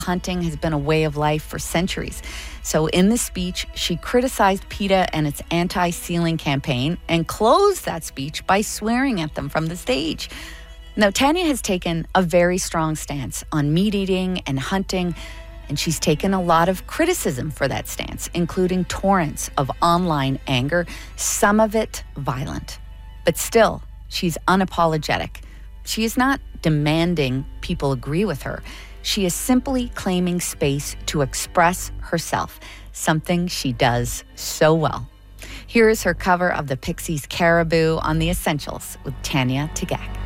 hunting has been a way of life for centuries. So in the speech, she criticized PETA and its anti-sealing campaign and closed that speech by swearing at them from the stage. Now, Tanya has taken a very strong stance on meat eating and hunting, and she's taken a lot of criticism for that stance, including torrents of online anger, some of it violent. But still, she's unapologetic. She is not demanding people agree with her. She is simply claiming space to express herself, something she does so well. Here is her cover of the Pixies' Caribou on The Essentials with Tanya Tagaq.